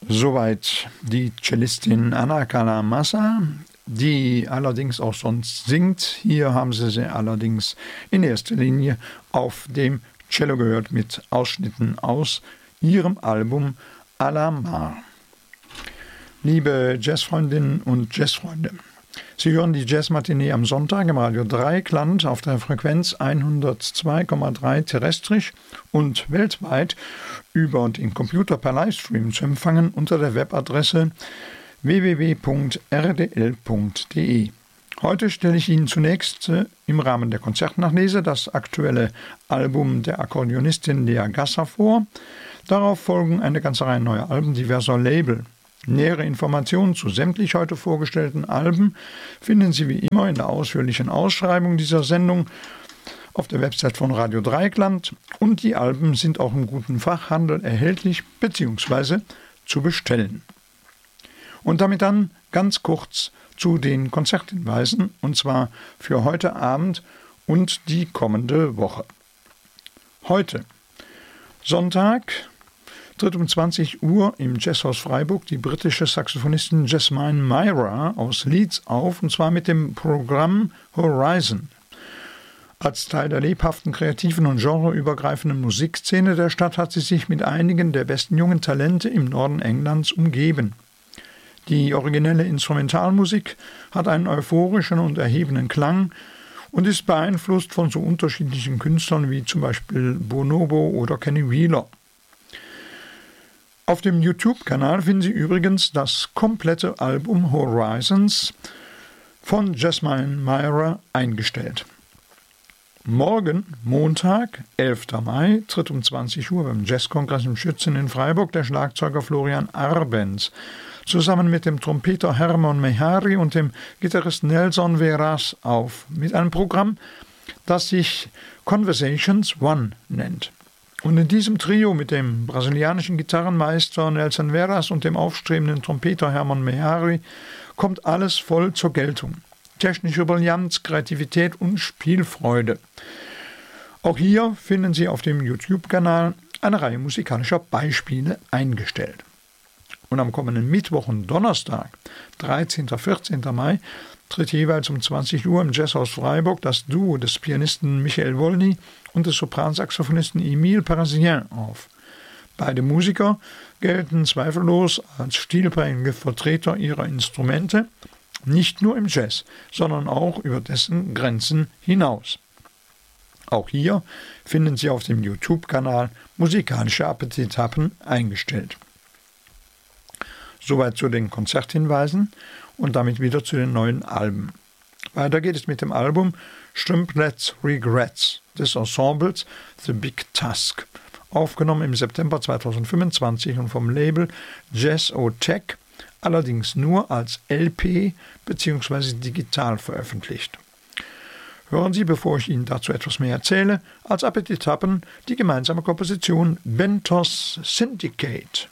Soweit die Cellistin Anna Kalamassa, die allerdings auch sonst singt. Hier haben sie allerdings in erster Linie auf dem Cello gehört mit Ausschnitten aus ihrem Album À la Mar. Liebe Jazzfreundinnen und Jazzfreunde, Sie hören die Jazzmatinee am Sonntag im Radio Dreieckland auf der Frequenz 102,3 terrestrisch und weltweit über den Computer per Livestream zu empfangen unter der Webadresse www.rdl.de. Heute stelle ich Ihnen zunächst im Rahmen der Konzertnachlese das aktuelle Album der Akkordeonistin Lea Gasser vor. Darauf folgen eine ganze Reihe neuer Alben diverser Label. Nähere Informationen zu sämtlich heute vorgestellten Alben finden Sie wie immer in der ausführlichen Ausschreibung dieser Sendung auf der Website von Radio Dreieckland und die Alben sind auch im guten Fachhandel erhältlich bzw. zu bestellen. Und damit dann ganz kurz zu den Konzerthinweisen und zwar für heute Abend und die kommende Woche. Heute, Sonntag, tritt um 20 Uhr im Jazzhaus Freiburg die britische Saxophonistin Jasmine Myra aus Leeds auf, und zwar mit dem Programm Horizon. Als Teil der lebhaften, kreativen und genreübergreifenden Musikszene der Stadt hat sie sich mit einigen der besten jungen Talente im Norden Englands umgeben. Die originelle Instrumentalmusik hat einen euphorischen und erhebenden Klang und ist beeinflusst von so unterschiedlichen Künstlern wie zum Beispiel Bonobo oder Kenny Wheeler. Auf dem YouTube-Kanal finden Sie übrigens das komplette Album Horizons von Jasmine Myra eingestellt. Morgen, Montag, 11. Mai, tritt um 20 Uhr beim Jazzkongress im Schützen in Freiburg der Schlagzeuger Florian Arbenz zusammen mit dem Trompeter Hermann Mehari und dem Gitarrist Nelson Veras auf mit einem Programm, das sich Conversations One nennt. Und in diesem Trio mit dem brasilianischen Gitarrenmeister Nelson Veras und dem aufstrebenden Trompeter Hermann Mehari kommt alles voll zur Geltung. Technische Brillanz, Kreativität und Spielfreude. Auch hier finden Sie auf dem YouTube-Kanal eine Reihe musikalischer Beispiele eingestellt. Und am kommenden Mittwoch und Donnerstag, 13. und 14. Mai, tritt jeweils um 20 Uhr im Jazzhaus Freiburg das Duo des Pianisten Michael Wolny und des Sopransaxophonisten Emile Parisien auf. Beide Musiker gelten zweifellos als stilprägende Vertreter ihrer Instrumente, nicht nur im Jazz, sondern auch über dessen Grenzen hinaus. Auch hier finden Sie auf dem YouTube-Kanal musikalische Appetithappen eingestellt. Soweit zu den Konzerthinweisen und damit wieder zu den neuen Alben. Weiter geht es mit dem Album Strimplet's Regrets des Ensembles The Big Task, aufgenommen im September 2025 und vom Label Jazz-O-Tech, allerdings nur als LP bzw. digital veröffentlicht. Hören Sie, bevor ich Ihnen dazu etwas mehr erzähle, als Appetithappen die gemeinsame Komposition Bentos Syndicate.